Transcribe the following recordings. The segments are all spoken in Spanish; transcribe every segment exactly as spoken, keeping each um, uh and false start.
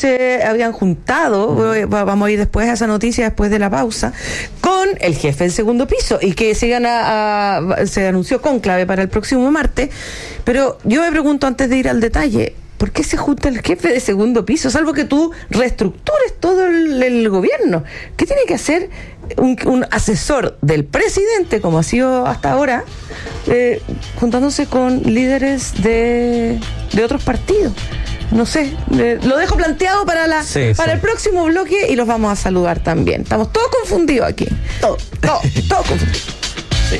se habían juntado, uh-huh. vamos a ir después a esa noticia, después de la pausa, con el jefe del segundo piso, y que se, gana a, se anunció cónclave para el próximo martes. Pero yo me pregunto, antes de ir al detalle, ¿por qué se junta el jefe de segundo piso? Salvo que tú reestructures todo el, el gobierno. ¿Qué tiene que hacer un, un asesor del presidente, como ha sido hasta ahora, eh, juntándose con líderes de, de otros partidos? No sé, eh, lo dejo planteado para la sí, para sí. el próximo bloque, y los vamos a saludar también. Estamos todos confundidos aquí. Todo, todo, todo confundido. Sí.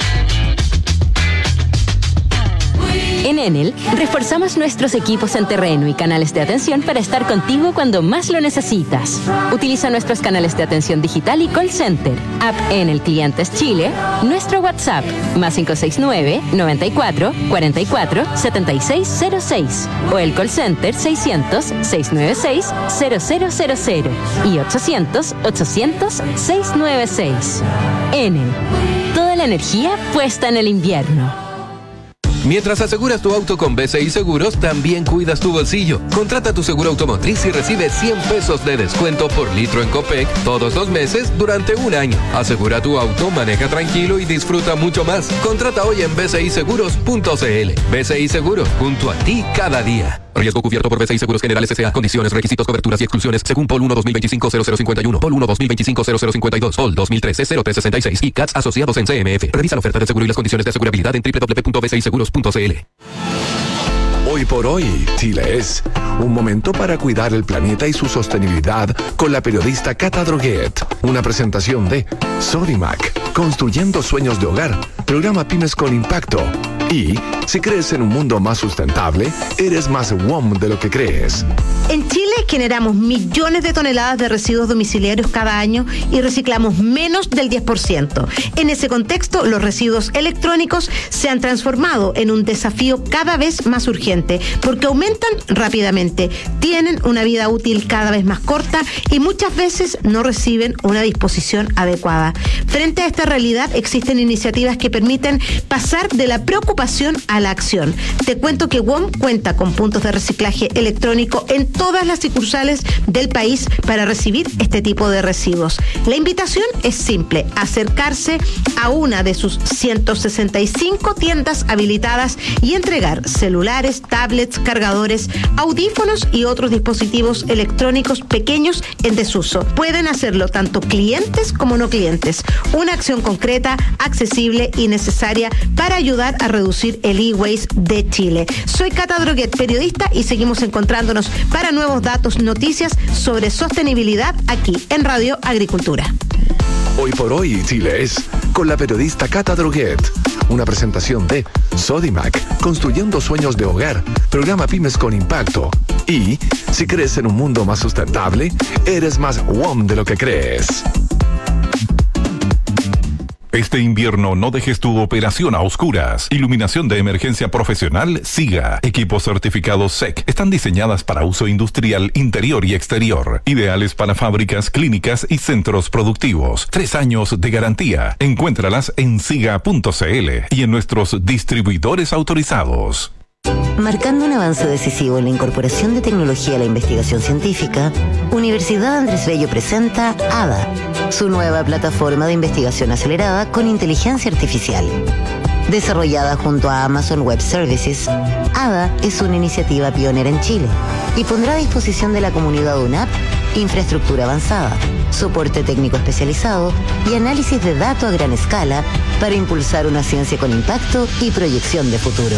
En Enel, reforzamos nuestros equipos en terreno y canales de atención para estar contigo cuando más lo necesitas. Utiliza nuestros canales de atención digital y call center, app Enel Clientes Chile, nuestro WhatsApp, más cinco seis nueve, noventa y cuatro, cuarenta y cuatro, setenta y seis cero seis, o el call center seiscientos, seiscientos noventa y seis, cero cero cero cero y ochocientos, ochocientos, seiscientos noventa y seis. Enel, toda la energía puesta en el invierno. Mientras aseguras tu auto con B C I Seguros, también cuidas tu bolsillo. Contrata tu seguro automotriz y recibe cien pesos de descuento por litro en Copec todos los meses durante un año. Asegura tu auto, maneja tranquilo y disfruta mucho más. Contrata hoy en b c i seguros punto c l. B C I Seguros, junto a ti cada día. Riesgo cubierto por B C I Seguros Generales S A. Condiciones, requisitos, coberturas y exclusiones según P O L uno dos mil veinticinco cero cero cincuenta y uno, P O L uno dos mil veinticinco cero cero cincuenta y dos, P O L dos mil trece cero tres sesenta y seis y C A T S asociados en C M F. Revisa la oferta de seguro y las condiciones de asegurabilidad en doble u doble u doble u punto b c i seguros punto c l. Hoy por hoy, Chile es un momento para cuidar el planeta y su sostenibilidad con la periodista Cata Droguet. Una presentación de Sodimac, construyendo sueños de hogar, programa Pymes con Impacto. Y si crees en un mundo más sustentable, eres más W O M de lo que crees. En Chile generamos millones de toneladas de residuos domiciliarios cada año y reciclamos menos del diez por ciento. En ese contexto, los residuos electrónicos se han transformado en un desafío cada vez más urgente porque aumentan rápidamente, tienen una vida útil cada vez más corta y muchas veces no reciben una disposición adecuada. Frente a esta realidad, existen iniciativas que permiten pasar de la preocupación a la acción. Te cuento que W O M cuenta con puntos de reciclaje electrónico en todas las sucursales del país para recibir este tipo de residuos. La invitación es simple: acercarse a una de sus ciento sesenta y cinco tiendas habilitadas y entregar celulares, tablets, cargadores, audífonos y otros dispositivos electrónicos pequeños en desuso. Pueden hacerlo tanto clientes como no clientes. Una acción concreta, accesible y necesaria para ayudar a reducir el e-waste de Chile. Soy Cata Droguet, periodista, y seguimos encontrándonos para nuevos datos, noticias sobre sostenibilidad aquí en Radio Agricultura. Hoy por hoy, Chile es con la periodista Cata Droguet. Una presentación de Sodimac, construyendo sueños de hogar, programa Pymes con Impacto. Y si crees en un mundo más sustentable, eres más W O M de lo que crees. Este invierno no dejes tu operación a oscuras. Iluminación de emergencia profesional SIGA. Equipos certificados S E C. Están diseñadas para uso industrial interior y exterior. Ideales para fábricas, clínicas y centros productivos. Tres años de garantía. Encuéntralas en siga punto c l y en nuestros distribuidores autorizados. Marcando un avance decisivo en la incorporación de tecnología a la investigación científica, Universidad Andrés Bello presenta A D A, su nueva plataforma de investigación acelerada con inteligencia artificial. Desarrollada junto a Amazon Web Services, A D A es una iniciativa pionera en Chile y pondrá a disposición de la comunidad U N A P infraestructura avanzada, soporte técnico especializado y análisis de datos a gran escala para impulsar una ciencia con impacto y proyección de futuro.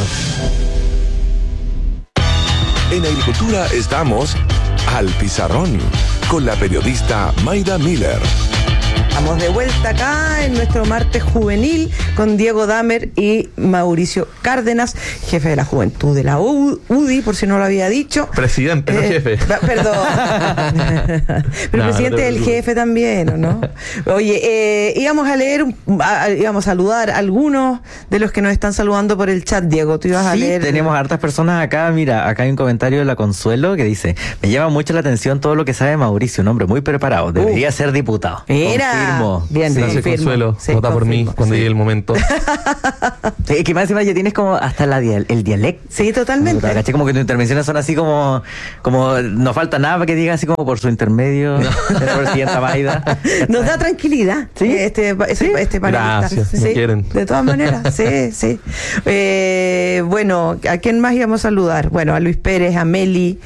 En Agricultura estamos al pizarrón con la periodista Mayda Miller. Estamos de vuelta acá en nuestro martes juvenil con Diego Damer y Mauricio Cárdenas, jefe de la Juventud de la U D I, por si no lo había dicho. Presidente, no eh, jefe. Da, perdón. Pero no, presidente es el jefe también, ¿o no? Oye, eh, íbamos a leer, a, íbamos a saludar a algunos de los que nos están saludando por el chat. Diego, tú ibas sí, a leer. Tenemos hartas personas acá. Mira, acá hay un comentario de la Consuelo que dice: me llama mucho la atención todo lo que sabe Mauricio, un hombre muy preparado. Debería uh. ser diputado. Mira. confirmo. Bien, Sí. Gracias, confirmo. Consuelo. Sí, Vota por mí confirmo. cuando Sí. llegue el momento. Sí, es que más encima ya tienes como hasta la dial- el dialecto. Sí, totalmente. ¿Caché? Como que tus intervenciones son así como, como no falta nada para que diga así como por su intermedio, señora presidenta Maida. Nos da tranquilidad. ¿Sí? Este, este, este panelista. Gracias, me Sí, quieren. de todas maneras, sí, sí. Eh, bueno, ¿a quién más íbamos a saludar? Bueno, a Luis Pérez, a Meli.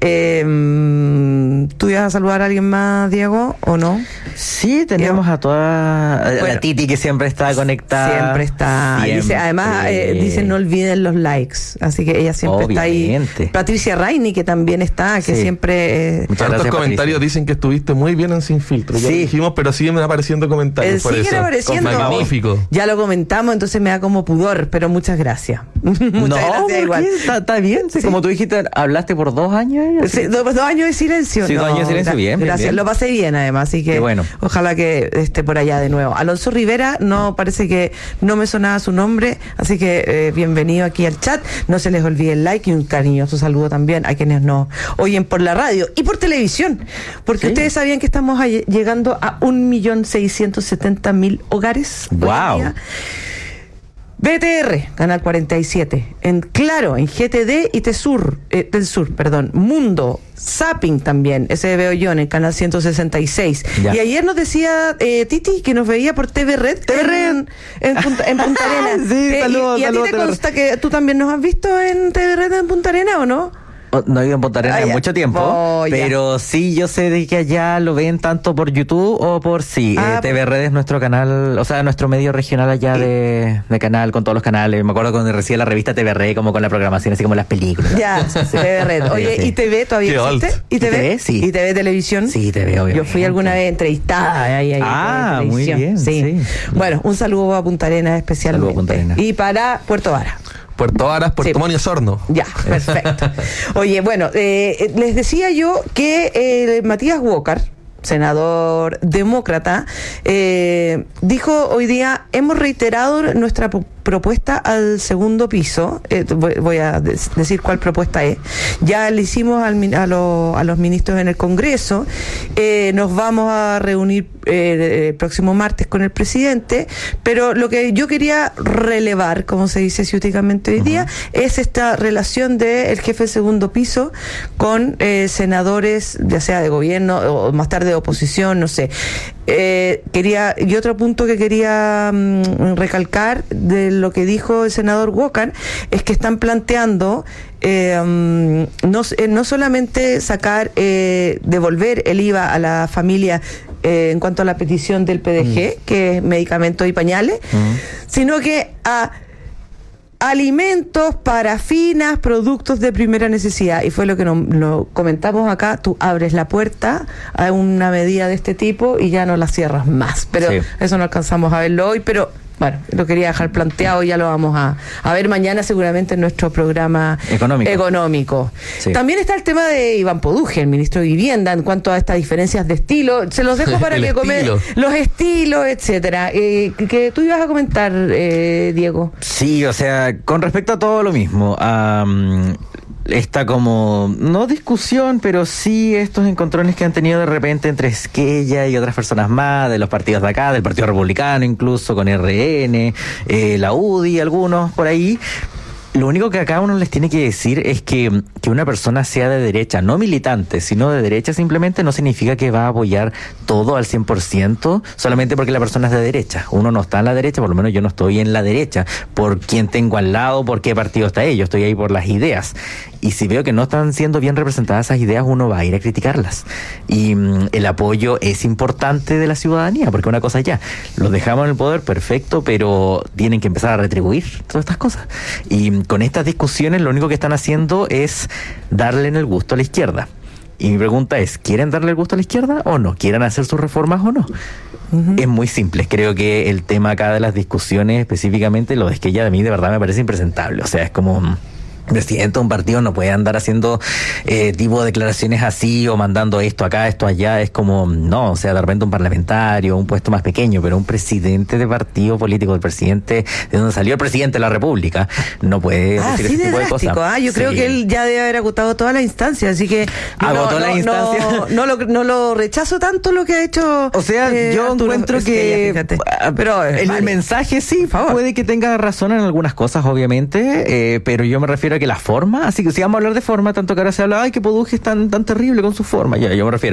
Eh, ¿Tú ibas a saludar a alguien más, Diego, o no? Sí, tenemos a toda a Bueno. la Titi que siempre está conectada. Siempre está. Dice, Siempre. además, eh, dice no olviden los likes. Así que ella siempre Obviamente. está ahí. Patricia Raini, que también está, que Sí. siempre. Eh, Muchas Tantos gracias, comentarios Patricia. dicen que estuviste muy bien en Sin Filtro. Ya Sí. lo dijimos, pero siguen apareciendo comentarios. Eh, por siguen eso. apareciendo. Magnífico. Ya lo comentamos, entonces me da como pudor, pero muchas gracias. muchas No, gracias ¿por igual. qué? Está, está bien. Sí, Sí. Como tú dijiste, hablaste por dos años. ¿eh? Sí, dos, dos años de silencio. Sí, dos años de silencio, gra- bien, bien, Gracias, bien. lo pasé bien además, así que Qué bueno. ojalá que esté por allá de nuevo. Alonso Rivera, no parece que no me sonaba su nombre, así que eh, bienvenido aquí al chat. No se les olvide el like y un cariñoso saludo también a quienes nos oyen por la radio y por televisión, porque Sí. ustedes sabían que estamos ahí llegando a un millón seiscientos setenta mil hogares. hoy en Guau. día. B T R, Canal cuarenta y siete, en Claro, en G T D y Tesur, eh, del Sur, perdón, Mundo, Zapping también, ese veo yo en el Canal ciento sesenta y seis. Ya. Y ayer nos decía eh, Titi que nos veía por T V Red, T V Red en, en Punta, en Punta Arenas. Sí, Eh, saludos, y, y a ti saludos, te T V Red. consta que tú también nos has visto en T V Red en Punta Arenas, ¿o no? Oh, no he ido en Punta Arenas Ah, en ya. mucho tiempo, Oh, ya. pero sí yo sé de que allá lo ven tanto por YouTube o por sí. Ah, eh, T V Red es nuestro canal, o sea, nuestro medio regional allá de, de canal con todos los canales. Me acuerdo cuando recibía la revista T V Red como con la programación, así como las películas. Ya, T V Red. Oye, Sí, sí. ¿y T V todavía Qué existe? old. ¿Y T V? ¿Y T V? Sí. ¿Y T V Televisión? Sí, T V, obviamente. Yo fui alguna vez entrevistada ahí, ahí, Ah, en muy televisión. bien, sí. Bueno, un saludo a Punta Arenas especialmente. Saludo a Punta Arenas. Y para Puerto Vara. Puerto Varas, Puerto Sí. Montt y Osorno. Ya, perfecto. Oye, bueno, eh, les decía yo que eh, Matías Walker, senador demócrata, eh, dijo hoy día, hemos reiterado nuestra pro- propuesta al segundo piso. Eh, voy, voy a de- decir cuál propuesta es. Ya le hicimos al min- a, lo- a los ministros en el Congreso. Eh, nos vamos a reunir eh, el próximo martes con el presidente, pero lo que yo quería relevar, como se dice ciúticamente hoy día, es esta relación del jefe de segundo piso con eh, senadores, ya sea de gobierno o más tarde de oposición, no sé. Eh, quería y otro punto que quería mm, recalcar de lo que dijo el senador Walker es que están planteando eh, mm, no, eh, no solamente sacar eh, devolver el I V A a la familia eh, en cuanto a la petición del P D G, que es medicamentos y pañales, sino que a alimentos, parafinas, productos de primera necesidad. Y fue lo que nos, lo comentamos acá. Tú abres la puerta a una medida de este tipo y ya no la cierras más. Pero Sí. eso no alcanzamos a verlo hoy, pero bueno, lo quería dejar planteado y ya lo vamos a, a ver mañana seguramente en nuestro programa Económico. económico. Sí. También está el tema de Iván Poduje, el ministro de Vivienda, en cuanto a estas diferencias de estilo. Se los dejo para El que comen estilo. los estilos, etcétera. Eh, que, que tú ibas a comentar, eh, Diego. Sí, o sea, con respecto a todo lo mismo, am, esta como, no discusión, pero sí estos encontrones que han tenido de repente entre Esquella y otras personas más, de los partidos de acá, del Partido Republicano incluso, con R N, eh, la U D I, algunos por ahí. Lo único que acá uno les tiene que decir es que, que una persona sea de derecha, no militante, sino de derecha simplemente no significa que va a apoyar todo al cien por ciento solamente porque la persona es de derecha. Uno no está en la derecha, por lo menos yo no estoy en la derecha, por quién tengo al lado, por qué partido está ahí, yo estoy ahí por las ideas. Y si veo que no están siendo bien representadas esas ideas, uno va a ir a criticarlas. Y mm, el apoyo es importante de la ciudadanía, porque una cosa ya, los dejamos en el poder, perfecto, pero tienen que empezar a retribuir todas estas cosas. Y mm, con estas discusiones lo único que están haciendo es darle en el gusto a la izquierda. Y mi pregunta es, ¿quieren darle el gusto a la izquierda o no? ¿Quieren hacer sus reformas o no? Uh-huh. Es muy simple. Creo que el tema acá de las discusiones, específicamente lo de Esquella, a mí de verdad me parece impresentable. O sea, es como... presidente de un partido no puede andar haciendo eh, tipo de declaraciones así o mandando esto acá, esto allá. Es como, no, o sea, de repente un parlamentario, un puesto más pequeño, pero un presidente de partido político, el presidente de donde salió el presidente de la República, no puede ah, decir sí, ese tipo de drástico. cosas. Ah, yo Sí. creo que él ya debe haber agotado todas las instancias, así que no, ¿Agotó no, las no, instancias? No, no, lo, no lo rechazo tanto lo que ha hecho. O sea, eh, yo Arturo encuentro Esquella, que, fíjate. Pero el, vale. el mensaje sí, puede que tenga razón en algunas cosas, obviamente, eh, pero yo me refiero a que la forma, así que si vamos a hablar de forma, tanto que ahora se habla, ay, que Poduje es tan, tan terrible con su forma, ya, yo me refiero